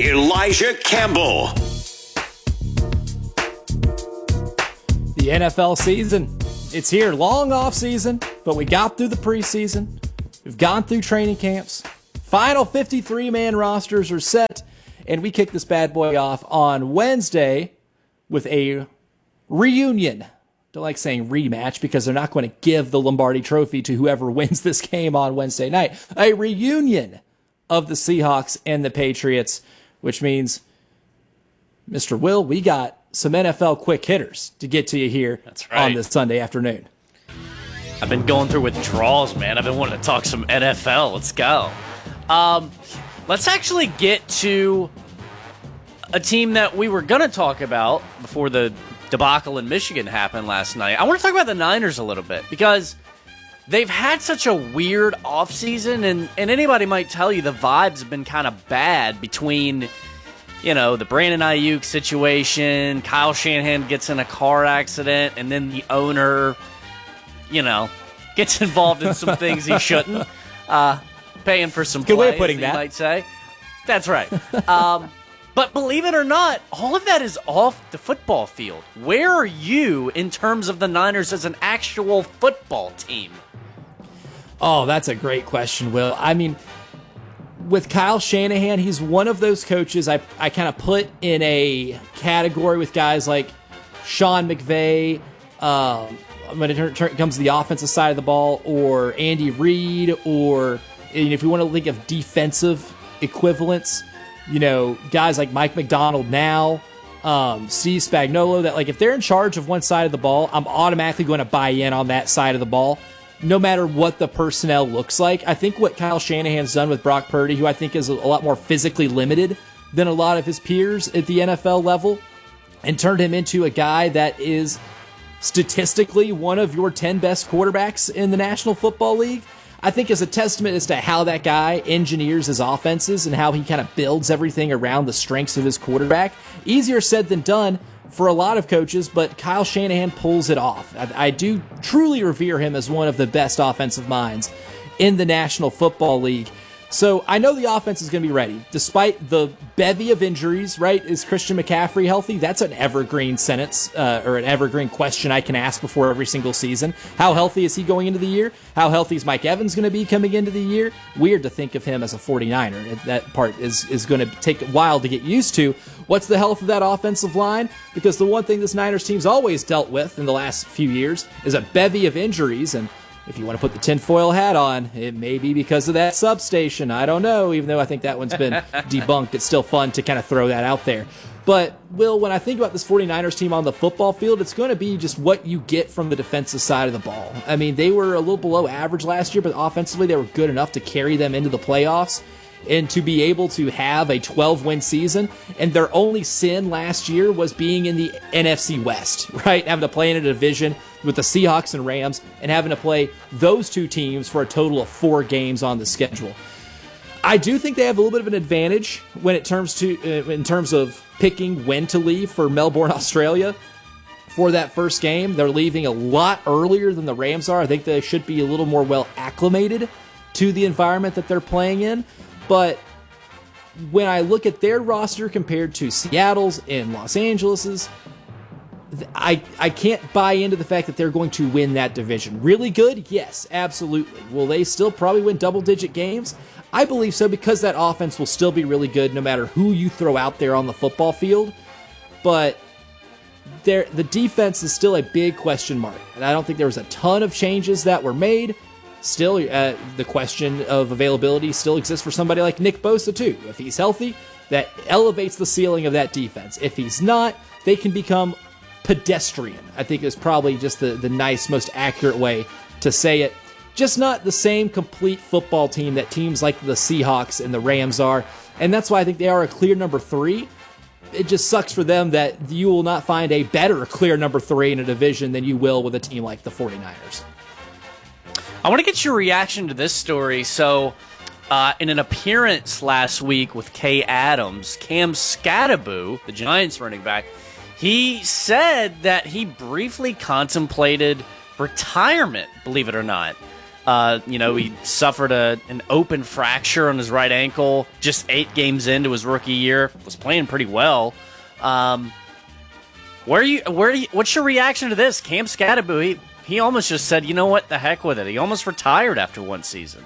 Elijah Campbell. The NFL season, it's here. Long off season, but we got through the preseason. We've gone through training camps. Final 53-man rosters are set, and we kick this bad boy off on Wednesday with a reunion. Don't like saying rematch because they're not going to give the Lombardi Trophy to whoever wins this game on Wednesday night. A reunion of the Seahawks and the Patriots, which means, Mr. Will, we got some NFL quick hitters to get to you here on this Sunday afternoon. I've been going through withdrawals, man. I've been wanting to talk some NFL. Let's go. Let's actually get to a team that we were going to talk about before the debacle in Michigan happened last night. I want to talk about the Niners a little bit because they've had such a weird offseason, and anybody might tell you the vibes have been kind of bad between, you know, the Brandon Ayuk situation, Kyle Shanahan gets in a car accident, and then the owner, you know, gets involved in some things he shouldn't. Paying for some good plays, way of putting that. You might say. That's right. But believe it or not, all of that is off the football field. Where are you in terms of the Niners as an actual football team? Oh, that's a great question, Will. I mean, with Kyle Shanahan, he's one of those coaches I kind of put in a category with guys like Sean McVay, when it comes to the offensive side of the ball, or Andy Reid, or if we want to think of defensive equivalents, you know, guys like Mike McDonald now, Steve Spagnuolo, that like if they're in charge of one side of the ball, I'm automatically going to buy in on that side of the ball, no matter what the personnel looks like. I think what Kyle Shanahan's done with Brock Purdy, who I think is a lot more physically limited than a lot of his peers at the NFL level, and turned him into a guy that is statistically one of your 10 best quarterbacks in the National Football League, I think is a testament as to how that guy engineers his offenses and how he kind of builds everything around the strengths of his quarterback. Easier said than done for a lot of coaches, but Kyle Shanahan pulls it off. I do truly revere him as one of the best offensive minds in the National Football League. So I know the offense is going to be ready. Despite the bevy of injuries, right? Is Christian McCaffrey healthy? That's an evergreen sentence, or an evergreen question I can ask before every single season. How healthy is he going into the year? How healthy is Mike Evans going to be coming into the year? Weird to think of him as a 49er. That part is going to take a while to get used to. What's the health of that offensive line? Because the one thing this Niners team's always dealt with in the last few years is a bevy of injuries, and if you want to put the tinfoil hat on, it may be because of that substation. I don't know, even though I think that one's been debunked. It's still fun to kind of throw that out there. But, Will, when I think about this 49ers team on the football field, it's going to be just what you get from the defensive side of the ball. I mean, they were a little below average last year, but offensively they were good enough to carry them into the playoffs and to be able to have a 12-win season. And their only sin last year was being in the NFC West, right? Having to play in a division with the Seahawks and Rams and having to play those two teams for a total of 4 games on the schedule. I do think they have a little bit of an advantage when it comes to in terms of picking when to leave for Melbourne, Australia for that first game. They're leaving a lot earlier than the Rams are. I think they should be a little more well acclimated to the environment that they're playing in. But when I look at their roster compared to Seattle's and Los Angeles's, I can't buy into the fact that they're going to win that division. Really good? Yes, absolutely. Will they still probably win double-digit games? I believe so, because that offense will still be really good no matter who you throw out there on the football field. But the defense is still a big question mark, and I don't think there was a ton of changes that were made. Still, the question of availability still exists for somebody like Nick Bosa, too. If he's healthy, that elevates the ceiling of that defense. If he's not, they can become pedestrian, I think is probably just the nice, most accurate way to say it. Just not the same complete football team that teams like the Seahawks and the Rams are, and that's why I think they are a clear number 3. It just sucks for them that you will not find a better clear number 3 in a division than you will with a team like the 49ers. I want to get your reaction to this story. So, in an appearance last week with Kay Adams, Cam Skattebo, the Giants running back, he said that he briefly contemplated retirement, believe it or not. He suffered an open fracture on his right ankle just 8 games into his rookie year. Was playing pretty well. What's your reaction to this? Cam Skattebo, he almost just said, you know what, the heck with it. He almost retired after one season.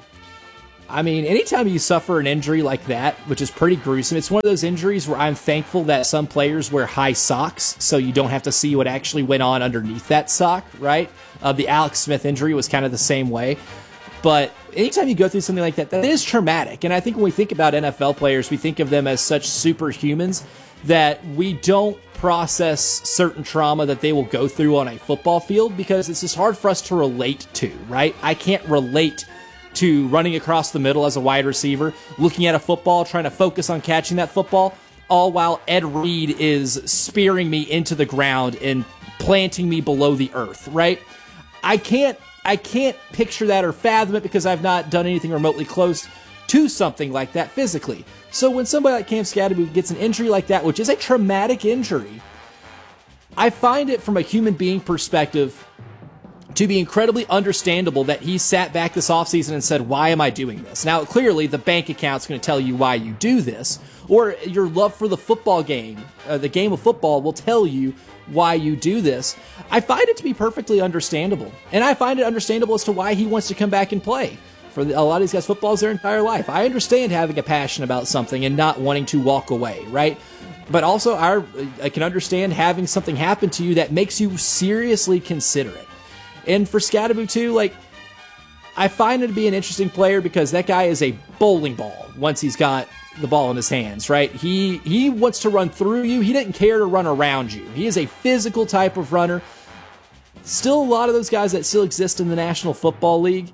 I mean, anytime you suffer an injury like that, which is pretty gruesome, it's one of those injuries where I'm thankful that some players wear high socks so you don't have to see what actually went on underneath that sock, right? The Alex Smith injury was kind of the same way. But anytime you go through something like that, that is traumatic. And I think when we think about NFL players, we think of them as such superhumans that we don't process certain trauma that they will go through on a football field because it's just hard for us to relate to, right? I can't relate to running across the middle as a wide receiver, looking at a football, trying to focus on catching that football, all while Ed Reed is spearing me into the ground and planting me below the earth, right? I can't picture that or fathom it because I've not done anything remotely close to something like that physically. So when somebody like Cam Skattebo gets an injury like that, which is a traumatic injury, I find it from a human being perspective to be incredibly understandable that he sat back this offseason and said, why am I doing this? Now, clearly, the bank account's going to tell you why you do this, or your love for the football game, the game of football, will tell you why you do this. I find it to be perfectly understandable, and I find it understandable as to why he wants to come back and play. For a lot of these guys, football is their entire life. I understand having a passion about something and not wanting to walk away, right? But also, I can understand having something happen to you that makes you seriously consider it. And for Skattebo, too, I find him to be an interesting player because that guy is a bowling ball once he's got the ball in his hands, right? He wants to run through you. He didn't care to run around you. He is a physical type of runner. Still a lot of those guys that still exist in the National Football League.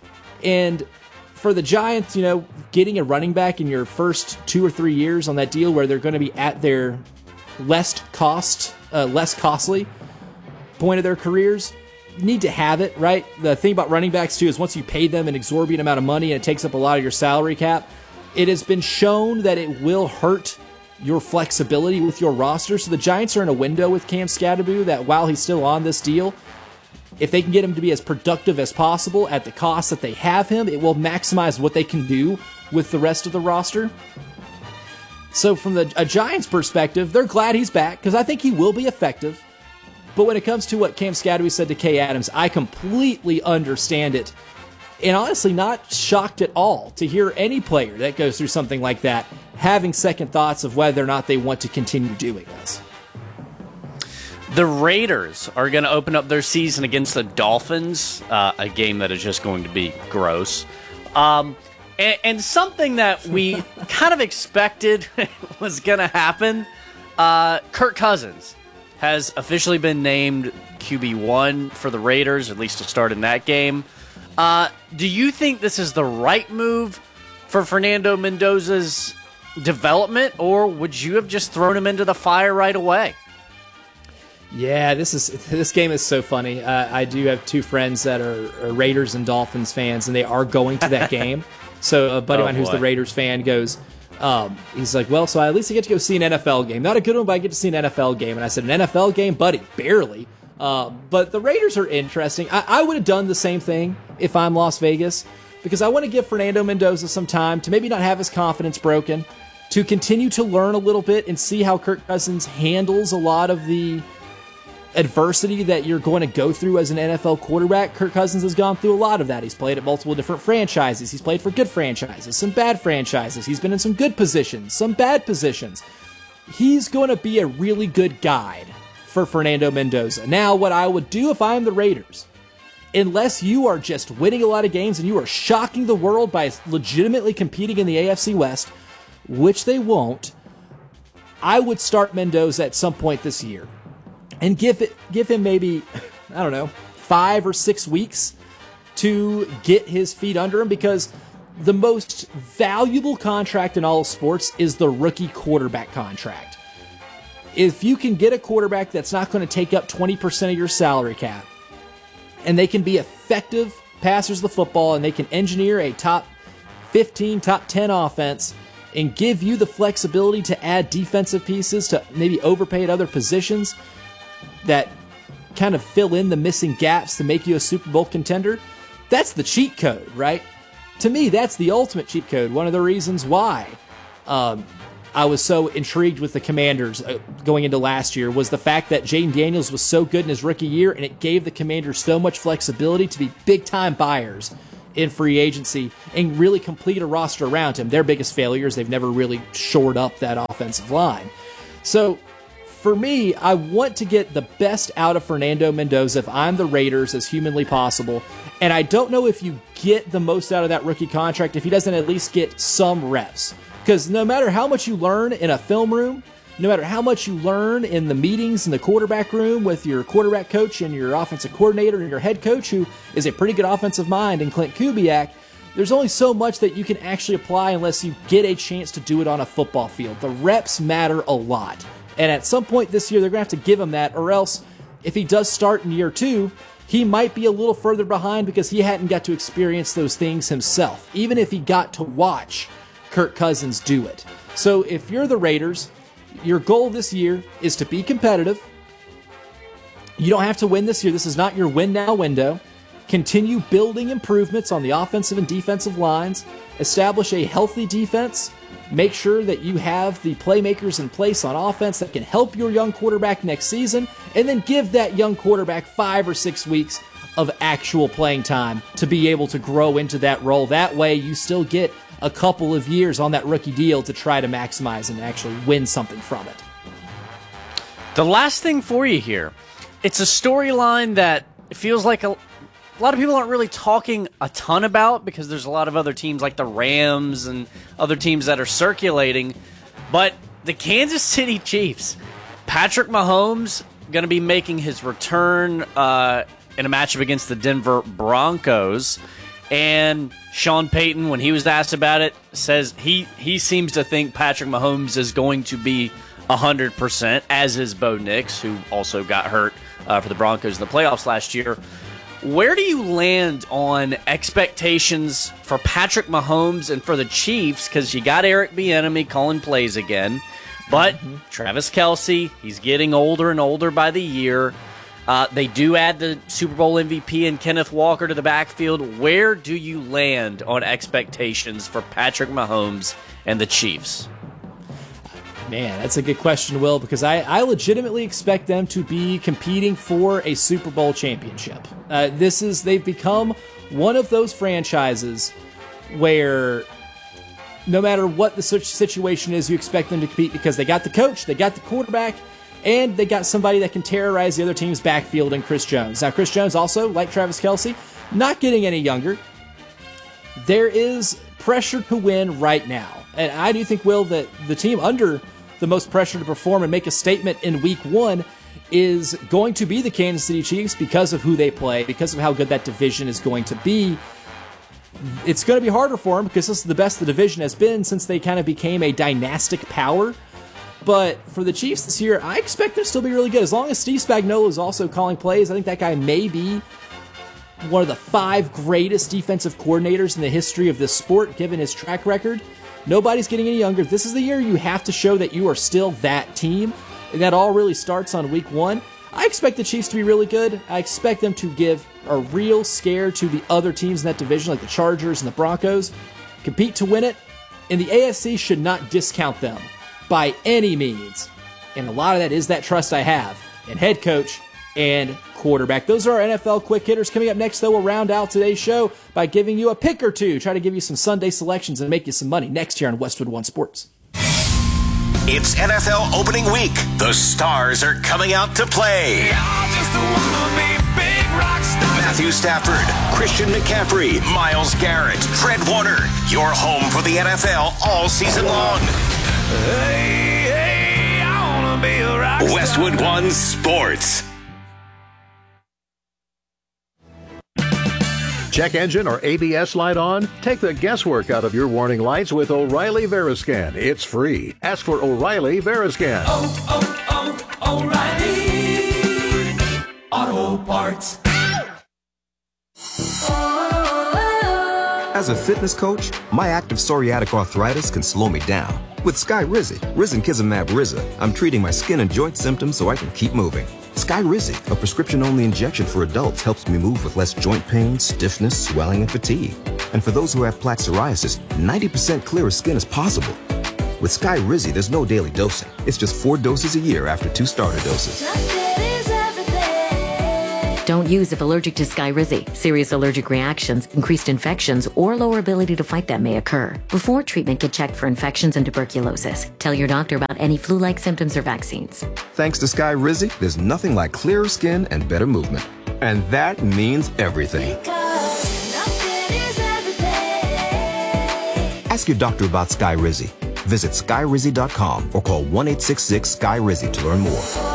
And for the Giants, getting a running back in your first 2 or 3 years on that deal where they're going to be at their less costly point of their careers, need to have it, right? The thing about running backs, too, is once you pay them an exorbitant amount of money and it takes up a lot of your salary cap, it has been shown that it will hurt your flexibility with your roster. So the Giants are in a window with Cam Skattebo that while he's still on this deal, if they can get him to be as productive as possible at the cost that they have him, it will maximize what they can do with the rest of the roster. So from a Giants perspective, they're glad he's back because I think he will be effective. But when it comes to what Cam Skattebo said to Kay Adams, I completely understand it. And honestly, not shocked at all to hear any player that goes through something like that having second thoughts of whether or not they want to continue doing this. The Raiders are going to open up their season against the Dolphins, a game that is just going to be gross. And something that we kind of expected was going to happen, Kirk Cousins has officially been named QB1 for the Raiders, at least to start in that game. Do you think this is the right move for Fernando Mendoza's development, or would you have just thrown him into the fire right away? Yeah, this game is so funny. I do have 2 friends that are Raiders and Dolphins fans, and they are going to that game. So a buddy of mine who's the Raiders fan goes, he's like, well, so at least I get to go see an NFL game. Not a good one, but I get to see an NFL game. And I said, an NFL game? Buddy, barely. But the Raiders are interesting. I would have done the same thing if I'm Las Vegas, because I want to give Fernando Mendoza some time to maybe not have his confidence broken, to continue to learn a little bit and see how Kirk Cousins handles a lot of the adversity that you're going to go through as an NFL quarterback. Kirk Cousins has gone through a lot of that. He's played at multiple different franchises. He's played for good franchises, some bad franchises. He's been in some good positions, some bad positions. He's going to be a really good guide for Fernando Mendoza. Now, what I would do if I'm the Raiders, unless you are just winning a lot of games and you are shocking the world by legitimately competing in the AFC West, which they won't, I would start Mendoza at some point this year and give him maybe, 5 or 6 weeks to get his feet under him, because the most valuable contract in all of sports is the rookie quarterback contract. If you can get a quarterback that's not going to take up 20% of your salary cap, and they can be effective passers of the football, and they can engineer a top 15, top 10 offense, and give you the flexibility to add defensive pieces to maybe overpay at other positions that kind of fill in the missing gaps to make you a Super Bowl contender, That's the cheat code, right? To me, that's the ultimate cheat code. One of the reasons why I was so intrigued with the Commanders going into last year was the fact that Jaden Daniels was so good in his rookie year, and it gave the Commanders so much flexibility to be big-time buyers in free agency and really complete a roster around him. Their biggest failure is they've never really shored up that offensive line. So for me, I want to get the best out of Fernando Mendoza if I'm the Raiders as humanly possible. And I don't know if you get the most out of that rookie contract if he doesn't at least get some reps. Because no matter how much you learn in a film room, no matter how much you learn in the meetings in the quarterback room with your quarterback coach and your offensive coordinator and your head coach, who is a pretty good offensive mind, and Clint Kubiak, there's only so much that you can actually apply unless you get a chance to do it on a football field. The reps matter a lot. And at some point this year, they're going to have to give him that, or else if he does start in year 2, he might be a little further behind because he hadn't got to experience those things himself, even if he got to watch Kirk Cousins do it. So if you're the Raiders, your goal this year is to be competitive. You don't have to win this year. This is not your win now window. Continue building improvements on the offensive and defensive lines. Establish a healthy defense. Make sure that you have the playmakers in place on offense that can help your young quarterback next season, and then give that young quarterback 5 or 6 weeks of actual playing time to be able to grow into that role. That way you still get a couple of years on that rookie deal to try to maximize and actually win something from it. The last thing for you here, it's a storyline that it feels like a lot of people aren't really talking a ton about because there's a lot of other teams like the Rams and other teams that are circulating. But the Kansas City Chiefs, Patrick Mahomes going to be making his return in a matchup against the Denver Broncos. And Sean Payton, when he was asked about it, says he seems to think Patrick Mahomes is going to be 100%, as is Bo Nix, who also got hurt for the Broncos in the playoffs last year. Where do you land on expectations for Patrick Mahomes and for the Chiefs? Because you got Eric Bieniemy calling plays again, but Travis Kelce, he's getting older and older by the year. They do add the Super Bowl MVP and Kenneth Walker to the backfield. Where do you land on expectations for Patrick Mahomes and the Chiefs? Man, that's a good question, Will, because I legitimately expect them to be competing for a Super Bowl championship. They've become one of those franchises where no matter what the situation is, you expect them to compete because they got the coach, they got the quarterback, and they got somebody that can terrorize the other team's backfield in Chris Jones. Now, Chris Jones also, like Travis Kelce, not getting any younger. There is pressure to win right now. And I do think, Will, that the team under the most pressure to perform and make a statement in Week 1 is going to be the Kansas City Chiefs because of who they play, because of how good that division is going to be. It's going to be harder for them because this is the best the division has been since they kind of became a dynastic power. But for the Chiefs this year, I expect them to still be really good. As long as Steve Spagnuolo is also calling plays, I think that guy may be one of the 5 greatest defensive coordinators in the history of this sport, given his track record. Nobody's getting any younger. This is the year you have to show that you are still that team, and that all really starts on Week 1. I expect the Chiefs to be really good. I expect them to give a real scare to the other teams in that division, like the Chargers and the Broncos, compete to win it, and the AFC should not discount them by any means. And a lot of that is that trust I have in head coach and quarterback. Those are our NFL quick hitters. Coming up next, though, we'll round out today's show by giving you a pick or two, try to give you some Sunday selections and make you some money next year on Westwood One Sports. It's NFL opening week. The stars are coming out to play. Matthew Stafford, Christian McCaffrey, Myles Garrett, Fred Warner. Your home for the NFL all season long. Hey, I wanna be a rock star. Westwood One Sports. Check engine or ABS light on? Take the guesswork out of your warning lights with O'Reilly Veriscan. It's free. Ask for O'Reilly Veriscan. O'Reilly Auto Parts. As a fitness coach, my active psoriatic arthritis can slow me down. With Skyrizi, risankizumab Riza, I'm treating my skin and joint symptoms so I can keep moving. Skyrizi, a prescription-only injection for adults, helps me move with less joint pain, stiffness, swelling, and fatigue. And for those who have plaque psoriasis, 90% clearer skin is possible. With Skyrizi, there's no daily dosing. It's just 4 doses a year after 2 starter doses. Don't use if allergic to Skyrizi. Serious allergic reactions, increased infections, or lower ability to fight them may occur. Before treatment, get checked for infections and tuberculosis. Tell your doctor about any flu-like symptoms or vaccines. Thanks to Skyrizi, there's nothing like clearer skin and better movement. And that means everything. Ask your doctor about Skyrizi. Visit Skyrizi.com or call 1-866-SKYRIZI to learn more.